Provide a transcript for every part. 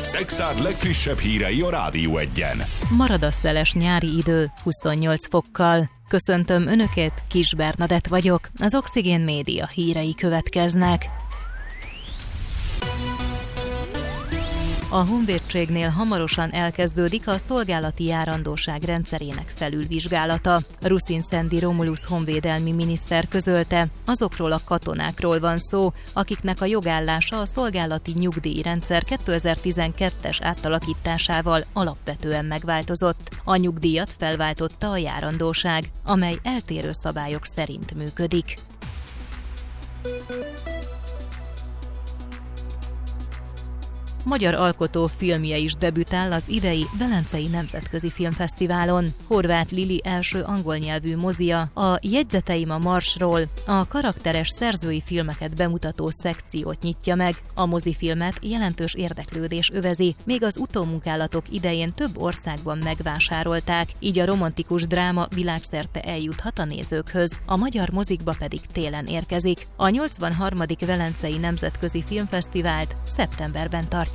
Szexárd legfrissebb hírei a Rádió Egyen. Marad a szeles nyári idő 28 fokkal. Köszöntöm Önöket, Kis Bernadett vagyok, az Oxigén Média hírei következnek. A honvédségnél hamarosan elkezdődik a szolgálati járandóság rendszerének felülvizsgálata. Ruszin Szendi Romulus honvédelmi miniszter közölte, azokról a katonákról van szó, akiknek a jogállása a szolgálati nyugdíjrendszer 2012-es átalakításával alapvetően megváltozott. A nyugdíjat felváltotta a járandóság, amely eltérő szabályok szerint működik. Magyar alkotó filmje is debütál az idei Velencei Nemzetközi Filmfesztiválon. Horváth Lili első angol nyelvű mozia, a Jegyzeteim a Marsról, a karakteres szerzői filmeket bemutató szekciót nyitja meg. A mozifilmet jelentős érdeklődés övezi, még az utómunkálatok idején több országban megvásárolták, így a romantikus dráma világszerte eljuthat a nézőkhöz, a magyar mozikba pedig télen érkezik. A 83. Velencei Nemzetközi Filmfesztivált szeptemberben tartják.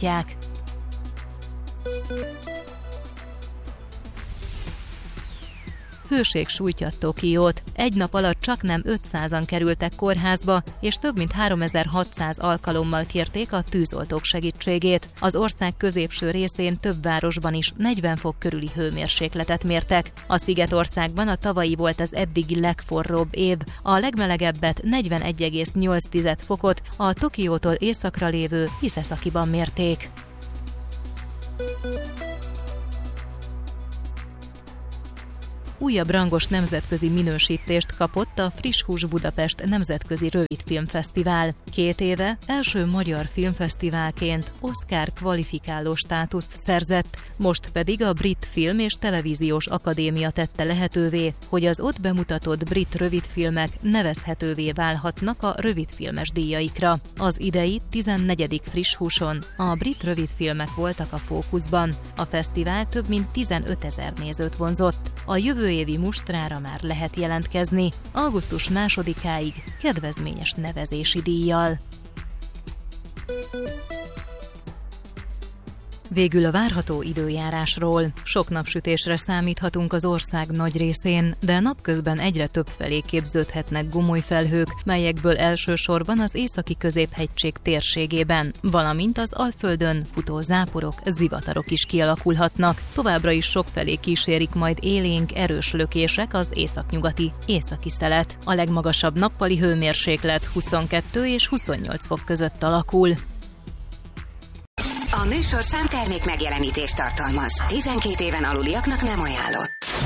Hőség sújtja Tokiót. Egy nap alatt csaknem 500-an kerültek kórházba, és több mint 3600 alkalommal kérték a tűzoltók segítségét. Az ország középső részén több városban is 40 fok körüli hőmérsékletet mértek. A Szigetországban a tavalyi volt az eddigi legforróbb év, a legmelegebbet 41,8 fokot a Tokiótól északra lévő Hisasakiban mérték. Újabb rangos nemzetközi minősítést kapott a Friss Hús Budapest Nemzetközi Rövidfilmfesztivál. 2 éve első magyar filmfesztiválként Oscar kvalifikáló státuszt szerzett, most pedig a Brit Film és Televíziós Akadémia tette lehetővé, hogy az ott bemutatott brit rövidfilmek nevezhetővé válhatnak a rövidfilmes díjaikra. Az idei 14. Friss Húson a brit rövidfilmek voltak a fókuszban. A fesztivál több mint 15 000 nézőt vonzott. A jövő évi mustrára már lehet jelentkezni, augusztus 2-áig kedvezményes nevezési díjjal. Végül a várható időjárásról. Sok napsütésre számíthatunk az ország nagy részén, de napközben egyre több felé képződhetnek gomoly felhők, melyekből elsősorban az északi középhegység térségében, valamint az Alföldön futó záporok, zivatarok is kialakulhatnak. Továbbra is sokfelé kísérik majd élénk, erős lökések az északnyugati, északi szelet. A legmagasabb nappali hőmérséklet 22 és 28 fok között alakul. A műsor számtermék megjelenítést tartalmaz. 12 éven aluliaknak nem ajánlott.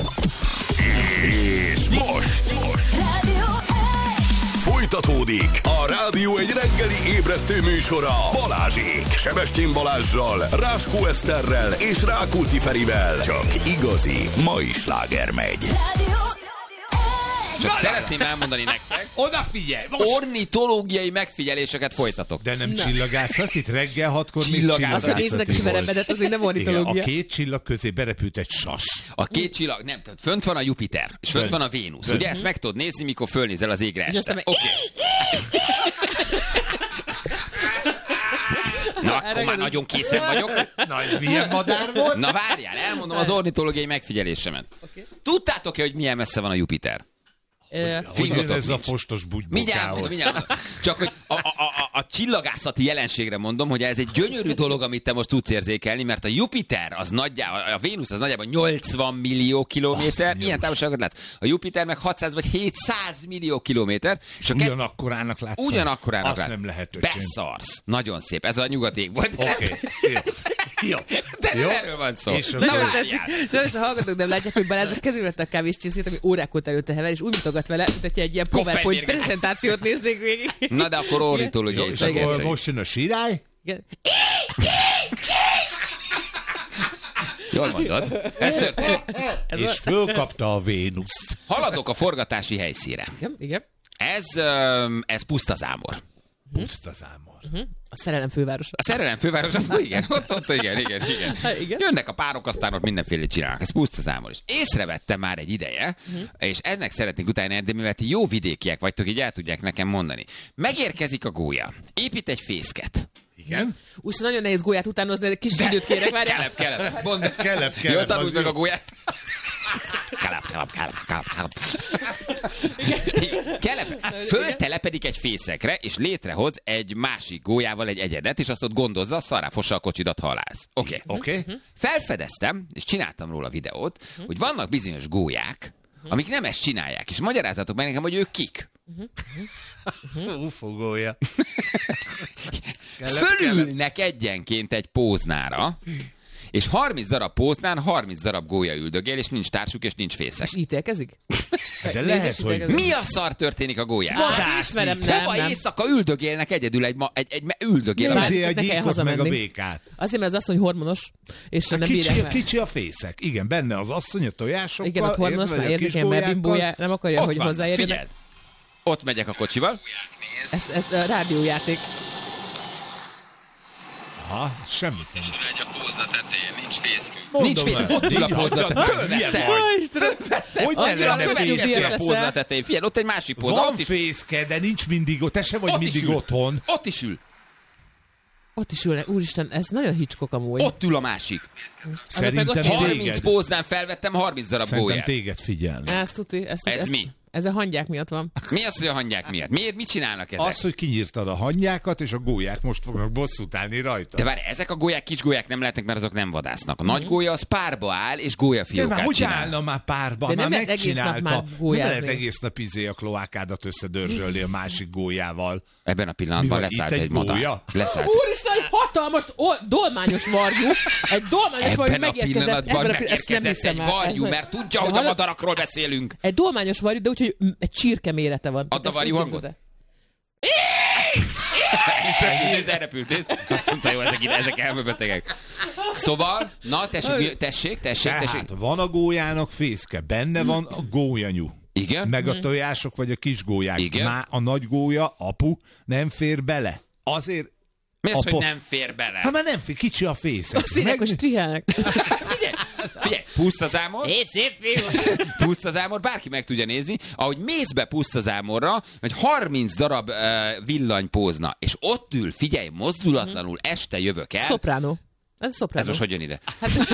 És most Rádió folytatódik a Rádió egy reggeli ébresztő műsora Balázsék. Sebestyén Balázssal, Ráskó Eszterrel és Rákóczi Ferivel. Csak igazi mai sláger megy. Rádió. Csak szeretném elmondani nektek, Odafigyelj! ornitológiai megfigyeléseket folytatok. De nem csillagászat, itt reggel 6-kor még Csillagászat. csillagászati Néznek is veremedet, az még nem Igen, ornitológia. a 2 csillag közé berepült egy sas. A 2 csillag, nem, tehát fönt van a Jupiter, és fönt van a Vénusz. Ugye ezt meg tudod nézni, mikor fölnézel az égre este. aztán Oké. Na, akkor már nagyon készen vagyok. Na, ez milyen madár volt? Na várjál, elmondom az ornitológiai megfigyelésemet. Tudtátok-e, hogy milyen messze van a Jupiter? Hogyan ez a nincs. fostos Mindjárt bugybokához? mondom. Csak hogy a csillagászati jelenségre mondom, hogy ez egy gyönyörű dolog, amit te most tudsz érzékelni, mert a Jupiter, az nagyjából, a Vénusz az nagyjából 80 millió kilométer, ilyen távolságot látsz. A Jupiter meg 600 vagy 700 millió kilométer. És ugyanakkorának látszani? Ugyanakkorának Azt látsz. nem lehet, öcsém. Beszarsz. Nagyon szép. Ez a nyugati ég volt. Oké, jó. De nem Jó. erről van szó. És Na akkor- várjál. Sajnos a hallgatók nem látják, hogy Balázs a kezébe vette a kávéscsészét, ami órákon óta előtte hever, és úgy mutogat vele, mint hogyha egy ilyen PowerPoint Koffeinmérgezés. prezentációt néznék végig. Na de akkor ornitológiai És akkor szakértői. most jön a sirály? Igen. Jól mondod. Ez történt. És fölkapta a Vénuszt. Haladok a forgatási helyszínre. Igen. Ez pusztazámor. Pusztazámor. A szerelem fővárosa. A szerelem fővárosa, igen, ott igen. Igen. Jönnek a párok, aztán ott mindenféle csinálnak. Ez pusztazámor is. Észrevettem már egy ideje, és ennek szeretnék utána, de mivel ti jó vidékiek vagytok, így el tudják nekem mondani. Megérkezik a gólya, épít egy fészket. Igen. Úgy nagyon nehéz gólyát utánozni, de kis időt kérek, várjál. Kelep. Mondd. Kelep. Jó, tanuld meg a gólyát. Kelep. Föltelepedik egy fészekre, és létrehoz egy másik gólyával egy egyedet, és azt ott gondozza, szarráfossa a kocsidat, halász. Oké. Felfedeztem, és csináltam róla videót, hogy vannak bizonyos gólyák, amik nem ezt csinálják, és magyarázzatok meg nekem, hogy ők kik. Ufogója. Fölülnek egyenként egy póznára, és 30 darab póznán 30 darab gólya üldögél, és nincs társuk, és nincs fészek. És ítélkezik? De lehet, hogy... Mi a szar történik a gólyán? Ismerem, nem. Hova éjszaka üldögélnek egyedül egy üldögél. Nézzé csak a ne kell gyíkot meg a hazamenni. békát. Azért, mert az asszony hormonos, és nem bírják meg. Kicsi a fészek. Igen, benne az asszony a tojásokkal. Igen, ott hormonos, vagy már a érzékeny melbimbója, nem akarja, Ott hogy van, hozzáérjenek. figyeld. Ott megyek a kocsival. Ez a rádiójáték. Aha, semmit nem. Egy a pózna tetején, nincs fészkünk. Mondom Nincs fészkünk, már. ott ül a pózna tetején. Fölvette. Hogy ne Annyira lenne követjük fészke? ilyen A pózna tetején. Figyelj, ott egy másik pózna. Van Ott is, fészke, de nincs mindig ott. Te se vagy ott is mindig ül. otthon. Ott is ül. Ott is ülnek. Úristen, ez nagyon Hitchcock amúgy. Ott ül a másik. Szerintem 30 téged. póznán felvettem 30 darab Szerintem gólyát. téged figyelni. Ezt tuti. Ez mi? Ez a hangyák miatt van. Mi az, hogy a hangyák miatt? Mit csinálnak ezek? Az, hogy kinyírtad a hangyákat, és a gólyák most fognak bosszút állni rajta. De várj, ezek a gólyák kis gólyák nem lehetnek, mert azok nem vadásznak. A nagy gólya az párba áll, és gólyafiókát hogy csinál. állna már párba? De Már nem lehet egész nap megcsinálta. már Nem gólyázni. lehet egész nap a kloákádat összedörzsölni a másik gólyával. Ebben a pillanatban Mi van, leszállt itt egy egy madár. gólya? Leszállt. Úristen, egy hatalmas dolmányos varjú. Egy dolmányos varjú Ebben a megérkezett. pillanatban ezt nem megérkezett hiszem egy el. varjú, Ez- mert tudja, De hogy a hallod? madarakról beszélünk. Egy dolmányos varjú, de úgyhogy egy csirke mérete van. Add a Ezt varjú úgy hangot. képzeld És elrepült, nézd. Azt mondta, jó, ezek elmebetegek. Szóval, na, tessék. Tehát van a gólyának fészke, benne van a gólyanyú. Igen? Meg a tojások, vagy a kis gólyák. Igen. Már a nagy gólya, apu, nem fér bele. Azért... Mi az, Apa- hogy nem fér bele? Hát már nem fér, kicsi a fészek. Azt írják, hogy strihelnek. Figyelj, pusztazámor. Hé, szép fiú! Pusztazámor, bárki meg tudja nézni, ahogy mész be pusztazámorra, hogy 30 darab villanypózna, és ott ül, figyelj, mozdulatlanul, este jövök el. Szopránó. Ez Ez szopránó. most hogy jön ide?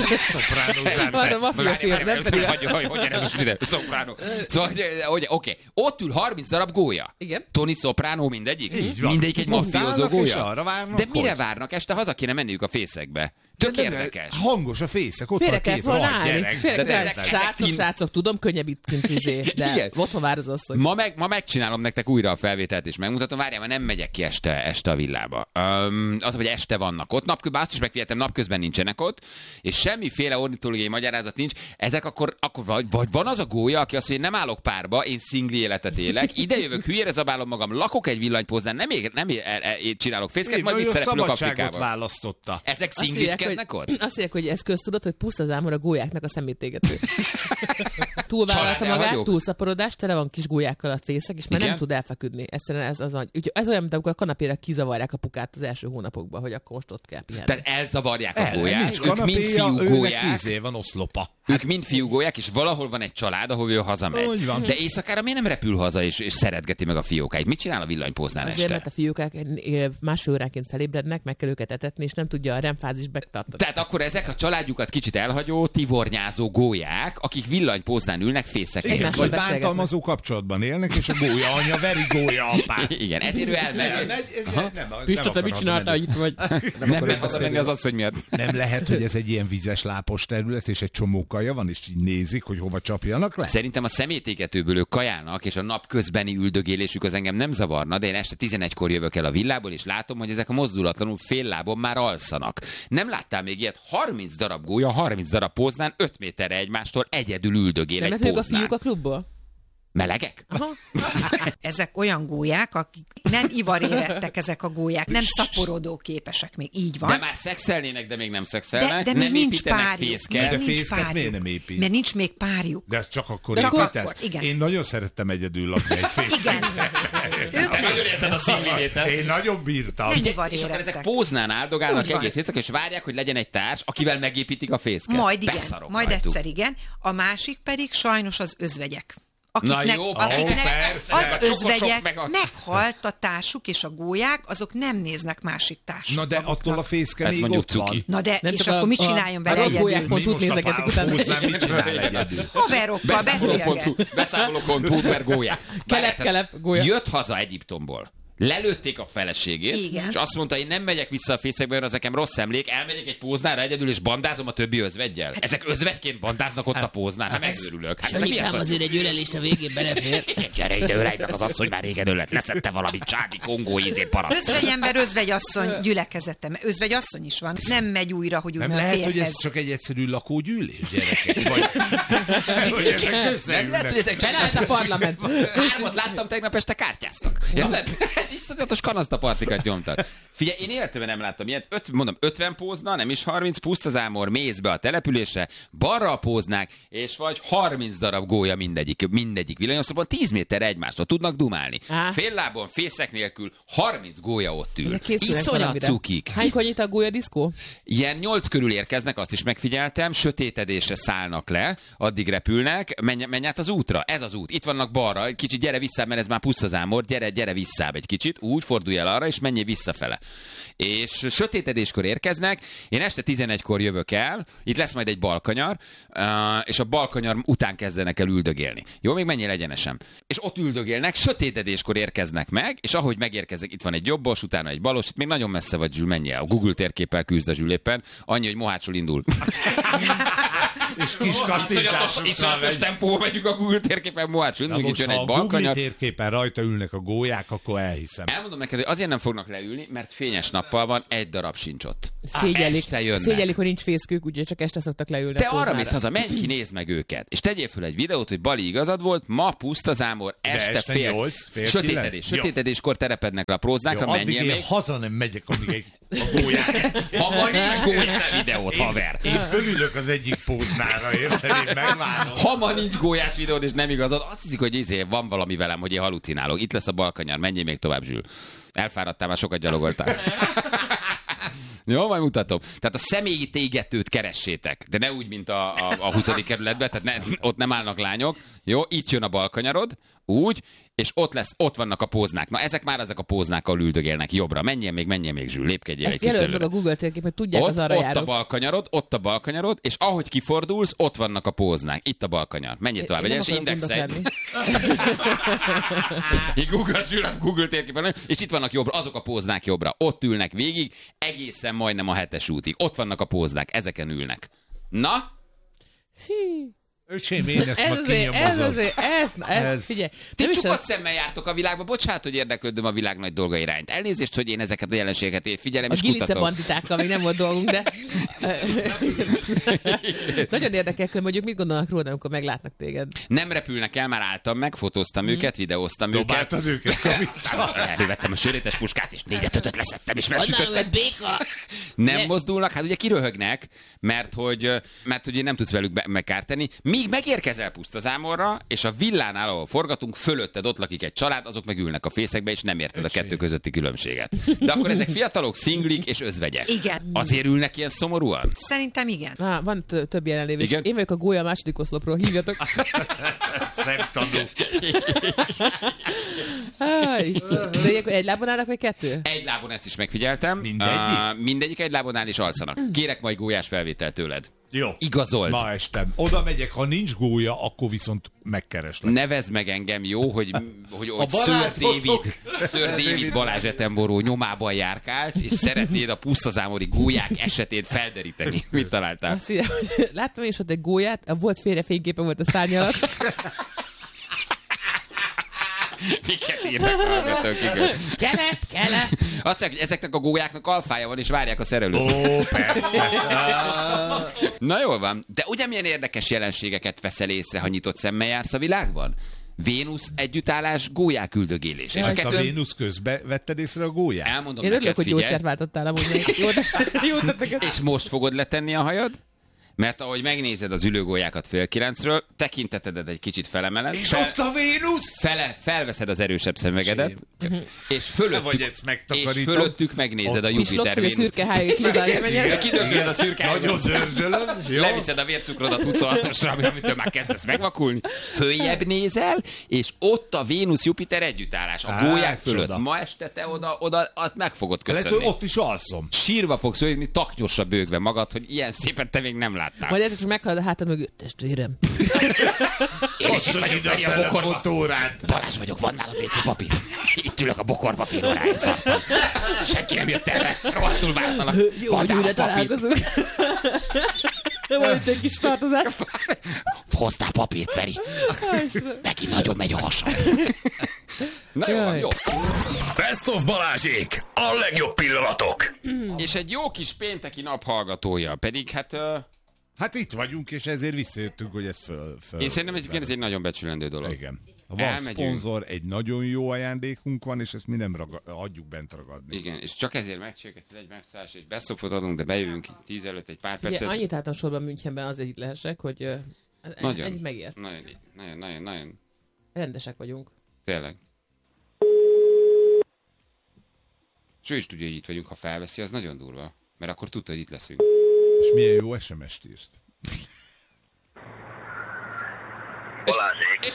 Van a maffia film, nem pedig Hogy jön ez most ide? Szopránó. Szóval, hogy oké, ott ül 30 darab gólya. Igen. Tony Soprano mindegyik? Így van. Mindegyik egy Montálnak, maffiózó és gólya? arra várnak, De mire hogy? várnak? Este haza kéne menniük a fészekbe. Tök érdekes. Hangos a fészek, ott Félre van kell két volna rohadt állni. gyerek. Félre De kell. ezek- Srácok, tudom, könnyebb itt kint de Igen. otthon vár az asszony. Ma megcsinálom nektek újra a felvételt, és megmutatom. Várjál, mert nem megyek ki este a villába. Az, hogy este vannak ott, napközben azt is megfigyeltem, napközben nincsenek ott, és semmiféle ornitológiai magyarázat nincs. Ezek akkor vagy van az a gólya, aki azt mondja, én nem állok párba, én szingli életet élek, ide jövök, hülyére zabálom magam, lakok egy villanypóznán, nem csinálok fészket, Én majd nagyon visszarepülök szabadságot Afrikába. választotta. Ezek Azt szingliskednek ott? azt írják, hogy ez köztudott, hogy pusztazámor a gólyáknak a szemétégető. Túlvállalta magát, Családelhagyók? túlszaporodás, tele van kis gólyákkal a fészek, és már Igen? nem tud elfeküdni. Egyszerűen ez az, úgyhogy ez olyan, mint amikor a kanapére kizavarják a pukát az első hónapokban, hogy akkor most ott kell pihenni. Tehát elzavarják a Nincs gólyát, ők mind kanapéja, fiú őnek gólyák. van oszlopa. Ők mind fiúgólyák, és valahol van egy család, ahol ő hazamegy. Úgy van. De éjszakára miért nem repül haza, és szeretgeti meg a fiókáit? Mit csinál a villanypóznán Azért, este? mert a fiúkák másfél óránként felébrednek, meg kell őket etetni, és nem tudja a REM-fázist betartani. Tehát akkor ezek a családjukat kicsit elhagyó, tivornyázó gólyák, akik villanypóznán ülnek fészeken. Igen, Egymással vagy beszélgetnek. bántalmazó kapcsolatban élnek, és a gólya anya veri gólya apát. Igen, ezért ő elmegy. Pista, te mit csináltál itt vagy? Nem haza az asszony miatt. Nem lehet, hogy ez egy ilyen vizes lápos terület, és egy csomó kaja van, és így nézik, hogy hova csapjanak le? Szerintem a szemétégetőből ők kajálnak, és a nap közbeni üldögélésük az engem nem zavarna, de én este 11-kor jövök el a villából, és látom, hogy ezek a mozdulatlanul fél lábon már alszanak. Nem láttál még ilyet? 30 darab gólya, 30 darab póznán, 5 méterre egymástól egyedül üldögél Nem egy lehet, ők a póznán. fiúk a klubból? Melegek? Ezek olyan gólyák, akik nem ivarérettek ezek a gólyák, nem szaporodó képesek még, így van. De már szexelnének, de még nem szexelnek. de még nem nincs építenek párjuk. fészket. De Még nincs fészket párjuk. miért nem épít? Mert nincs még párjuk. De ez csak akkor Csak építesz? akkor, igen. Én nagyon szerettem egyedül lakni egy fészket. Igen. Te nagyon érted a színvilétet. Én nagyon bírtam. Nem És ivarérettek. akkor ezek póznán áldogálnak Úgy van. egész éjszaka, és várják, hogy legyen egy társ, akivel megépítik a fészket. Majd igen, Beszarok majd rajtuk. egyszer igen. A másik pedig sajnos az özvegyek. akiknek persze. az A csokosok özvegyek meg a- meghalt a társuk, és a gólyák, azok nem néznek másik társuk. Na de attól a fészke Ez még mondjuk ott van. cuki. Na de, Nem és csak akkor mit csináljon bele rossz egyedül? gólyák.hu-t nézegetek utána. Mit csinál egyedül? Haverokkal beszélget. Beszámolókon per gólyák. Kelep, gólya. Jött haza Egyiptomból. Lelőtték a feleségét, Igen. és azt mondta, én nem megyek vissza a fészekbe, mert az nekem rossz emlék, elmegyek egy póznára egyedül, és bandázom a többi özveggyel. Ezek özvegyként bandáznak ott a póznán, hát megőrülök. Hát ez mi az? azért egy ölelést a végén belefér. Gyere ide, ölej meg az asszony, már régen ölet, leszette valamit csádi kongó ízét paraszt. Özvegyember, özvegyasszony gyülekezete. Özvegyasszony is van. Nem megy újra, hogy úgy Nem a lehet, hogy férhez. ez csak egy egyszerű lakógyűlés, gyerekek? Vagy, hogy ezek Nem lehet, összeülnek? hogy ezek Bele ez a parlament. Hármat láttam tegnap este kártyáztak. Érted? Ez iszonyatos kanasztapartikat nyomtak. Figyelj, én életemben nem láttam ilyet. Mondom, 50 pózna, nem is 30, pusztazámor, mész be a településre, balra a póznák, és vagy 30 darab gólya mindegyik villanyószlopon, 10 méterre egymástól tudnak dumálni. Á. Fél lábon, fészek nélkül, 30 gólya ott ül. Ezek készülnek Iszonyat valamire. cukik. Hánykor nyit a gólyadiszkó? Ilyen 8 körül érkeznek, azt is megfigyeltem, sötétedésre szállnak le, addig repülnek, menj át az útra, ez az út, itt vannak balra, kicsit gyere vissza, mert ez már pusztazámor, gyere visszább egy kicsit, úgy fordulj el arra, és menjél visszafele. És sötétedéskor érkeznek, én este 11-kor jövök el, itt lesz majd egy balkanyar, és a balkanyar után kezdenek el üldögélni. Jó, még menjél egyenesen. És ott üldögélnek, sötétedéskor érkeznek meg, és ahogy megérkeznek, itt van egy jobbos, utána egy balos, itt még nagyon messze vagy, Zsül, menjél. A Google térképpel küzd a Zsül éppen, annyi, hogy Mohácsról indul. És kis kattintásokkal Iszonyatos tempóval megyünk a Google térképen Mohácsról Na indul, most, itt jön ha egy a Google balkanyar. térképen rajta ülnek a gólyák, akkor elhiszem. Elmondom neked, hogy azért nem fognak leülni, mert fényes nappal van, egy darab sincs ott. Szégyelik. Este jönnek. Szégyelik, hogy nincs fészkük, úgyhogy csak este szoktak leülni. Te a arra póznára. mész haza, menj ki, nézd meg őket. És tegyél föl egy videót, hogy Bali igazad volt, ma pusztazámor, este este 8, fél sötétedés. 9? Jó. Sötétedéskor terepednek le a próznákra, Jó, addig menjél én még. haza nem megyek, amíg a gólyák. Ha ma nincs gólyás videót, haver. Én fölülök az egyik póznára, érted? Én megvárom. Ha ma nincs gólyás videód, és nem igazad, azt hiszik, hogy van valami velem, hogy én halucinálok. Itt lesz a balkanyar, menjél még tovább, Zsül. Elfáradtál, már sokat gyalogoltál. Jó, majd mutatom. Tehát a személyi égetőt keressétek, de ne úgy, mint a 20. kerületben, tehát ott nem állnak lányok. Jó, itt jön a balkanyarod, úgy, és ott vannak a póznák. Na, ezek a póznák, ahol üldögélnek jobbra. Menjél még, Zsül, lépkedjél egy Ezt kis jelöld meg előre. a Google térképet, tudják az arra Ott járók. a balkanyarod, és ahogy kifordulsz, ott vannak a póznák. Itt a balkanyar. Menjél tovább, Én nem egyenes akarok indexelj. gondot Így Google a Google térképen, és itt vannak jobbra, azok a póznák jobbra. Ott ülnek végig, egészen majdnem a 7-es útig. Ott vannak a póznák, ezeken ülnek. Na? Öcsém, én ezt ma kinyomozom. Ez. Figyelj. Ti nem is csukott az- szemmel jártok a világba, bocsánat, hogy érdeklődöm a világ nagy dolga irányt. Elnézést, hogy én ezeket a jelenségeket figyelem A és gilice kutatom. banditákkal még nem volt dolgunk, de nagyon érdekel, hogy mondjuk mit gondolnak róla, amikor meglátnak téged. Nem repülnek el, már álltam meg, fotóztam őket, videóztam őket. Dobáltad őket, Kavica? Elővettem a sörétes puskát, és 4-5-öt leszettem, és Annál megsütöttem. egy béka. Nem mozdulnak, hát ugye kiröhögnek, mert hogy ugye nem tudsz velük megkárt tenni. Míg megérkezel pusztazámorra, és a villánál, ahol forgatunk, fölötted ott lakik egy család, azok megülnek a fészekbe, és nem érted a kettő közötti különbséget. De akkor ezek fiatalok, szinglik és özvegyek. Igen. Azért ülnek ilyen szomorúan? Szerintem igen. Van több jelenlévő. Igen? Én vagyok a gólya második oszlopról, hívjatok. Szemtanú. De ilyenkor egy lábon állnak, vagy kettő? Egy lábon ezt is megfigyeltem. Mindegyik? Mindegyik egy lábon áll és alszanak. Kérek majd gólyás felvételt tőled. Jó. Igazold. Ma este. Oda megyek, ha nincs gólya, akkor viszont megkereslek. Nevezd meg engem, jó, hogy Sir barátotok. David Balázs Etemboró nyomában járkálsz, és szeretnéd a pusztazámori gólyák esetét felderíteni. Mit találtál? Azt írja, hogy láttam is ott egy gólyát, volt félre fényképe volt a szárny alatt. Miket írnak a hallgatók, igen. Kelep! Azt mondják, hogy ezeknek a gólyáknak alfája van, és várják a szerelőt. Ó, persze. Na jól van. De ugye milyen érdekes jelenségeket veszel észre, ha nyitott szemmel jársz a világban? Vénusz együttállás, gólyák üldögélés. És a Ezt a kettő... Vénusz közbe vetted észre a gólyát? Elmondom Én neked, örülök, hogy figyelj. gyógyszert váltottál amúgy még. Jó neked. És most fogod letenni a hajad? Mert ahogy megnézed az ülőgólyákat fél 9-ről, tekintetedet egy kicsit felemeled. És ott a Vénusz! felveszed az erősebb szemüvegedet, és fölöttük megnézed a Jupiter Vénusz. Szürke hájú kidörzsölöd a szürke hájú. Nagyon zörzsölöm. Leviszed a vércukrodat 26-osra, amitől már kezdesz megvakulni. Följebb nézel, és ott a Vénusz-Jupiter együttállás. A gólyák fölött. Ma este te oda meg fogod köszönni. Lehet, hogy ott is alszom. Sírva fogsz ölni, taknyosra bőgve magad, hogy ilyen szépen te még nem láttál. Majd egyszer csak meghalad a hátad mögött. Testvérem. Én is itt vagyok Feri a bokorba. Balázs vagyok, van nálam WC papír. Itt ülök a bokorba, fél óráig szartam. Senki nem jött erre, rohadtul vártanak. Jó, hogy újra találkozunk. Volt egy kis tartozás. Hoztál papírt, Feri. Neki nagyon megy a hasa. Na jó, van, jó. Best of Balázsék, a legjobb pillanatok. És egy jó kis pénteki nap hallgatója, pedig hát... Hát itt vagyunk, és ezért visszajöttünk, hogy ez föl. Én szerintem egyébként ez egy nagyon becsülendő dolog. Igen. Van szponzor, egy nagyon jó ajándékunk van, és ezt mi nem adjuk bent ragadni. Igen, és csak ezért megcsináljuk ezt egy megszállás, egy beszopot adunk, de bejövünk 10 előtt egy pár percet. Annyit álltam sorban Münchenben azért itt lehessek, hogy ennyit megért. Nagyon. Rendesek vagyunk. Tényleg. És ő is tudja, hogy itt vagyunk, ha felveszi, az nagyon durva. Mert akkor tudta, hogy itt leszünk. És milyen jó SMS-t írt. Balázsék. És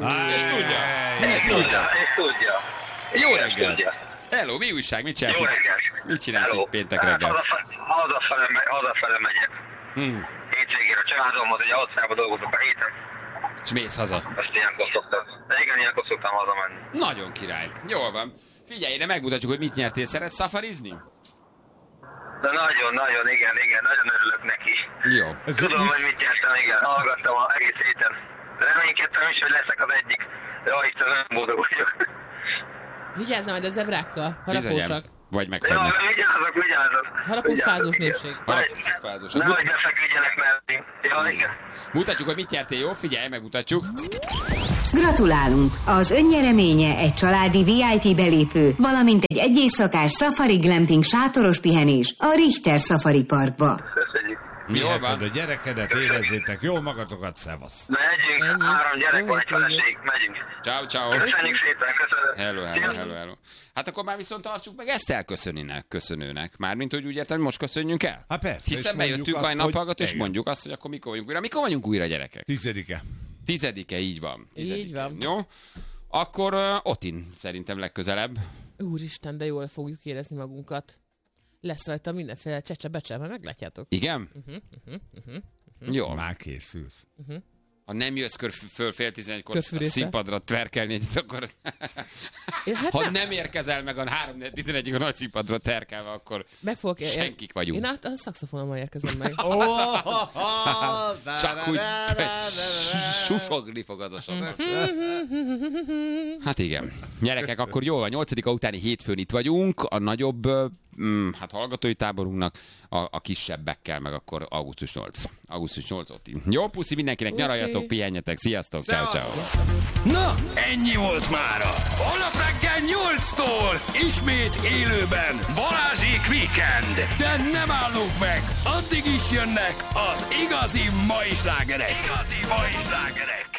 tudja. Jó reggel. Hello, mi újság? Mit csinálsz? Jó reggel. Mit csinálsz itt péntek reggel? Hazafele megyek. Hétvégére a családomhoz, ugye Ausztriában dolgozok a héten. És mész haza? Ezt ilyenkor szoktam. De igen, ilyenkor szoktam hazamenni. Nagyon király. Jól van. Figyelj, de megmutatjuk, hogy mit nyertél. Szeretsz szafarizni? De nagyon, igen, nagyon örülök neki. Jó. Tudom, hogy mit nyertem, igen. Hallgattam egész héten. Reménykedtem is, hogy leszek az egyik. Ja, Isten, nagyon boldog vagyok. Vigyázz majd a zebrákkal, harapósak. Vagy megfagynak. Ja, vigyázok. Harapós fázós népség. Nehogy befeküdjenek mellé. Ja, igen. Mutatjuk, hogy mit nyertél, jó? Figyelj, megmutatjuk. Gratulálunk! Az önnyereménye egy családi VIP belépő, valamint egy éjszakás safari glamping sátoros pihenés a Richter Safari Parkba. Köszönjük. Jól van. A gyerekedet érezzétek jól magatokat, szevasz. Megyünk, 3 gyerek van, egy feleség, megyünk. Ciao. Köszönjük szépen, köszönöm. Hello. Hát akkor már viszont tartsuk meg ezt köszönőnek. Mármint, hogy úgy értem, hogy most köszönjünk el? Hát persze. Hiszen bejöttünk a naphallgató, és mondjuk azt, hogy akkor mikor vagyunk újra. Mikor vagyunk újra, gyerekek? 10-e. 10-e, így van. 10-e. Így van. Jó? Akkor Otin szerintem legközelebb. Úristen, de jól fogjuk érezni magunkat. Lesz rajta mindenféle csecse-becse, mert meglátjátok. Igen? Jó. Már készülsz. Ha nem jössz föl fél 11-kor a színpadra tverkelni egyet, akkor... Ha nem érkezel meg a 3-11-ig a nagy színpadra terkelve, akkor senkik vagyunk. Én a szaxofonommal érkezem meg. Csak úgy susogni fogad a sokat. Hát igen. Gyerekek, akkor jól van, 8-a utáni hétfőn itt vagyunk, a nagyobb hallgatói táborunknak, a kisebbekkel meg akkor augusztus 8. Augusztus 8 Otin. Jó, puszi mindenkinek, nyaraljatok, pihenjetek, sziasztok, ciao. Na, ennyi volt mára. Holnap reggel 8-tól ismét élőben Balázsék Weekend. De nem állunk meg, addig is jönnek az igazi mai slágerek.